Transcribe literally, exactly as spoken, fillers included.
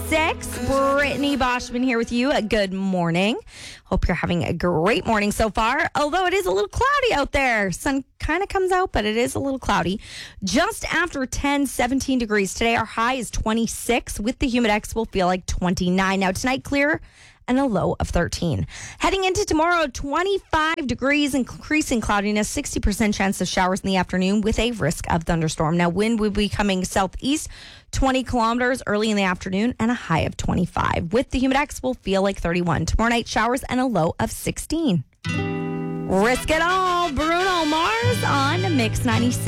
six. Brittany Boschman here with you. Good morning. Hope you're having a great morning so far, although it is a little cloudy out there. Sun kind of comes out, but it is a little cloudy. Just after ten, seventeen degrees. Today, our high is twenty-six. With the Humidex, we'll feel like twenty-nine. Now, tonight, clear and a low of thirteen. Heading into tomorrow, twenty-five degrees, increasing cloudiness, sixty percent chance of showers in the afternoon with a risk of thunderstorm. Now, wind will be coming southeast, twenty kilometers early in the afternoon, and a high of twenty-five. With the Humidex, we'll feel like thirty-one. Tomorrow night, showers and a low of sixteen. Risk it all. Bruno Mars on Mix ninety-six.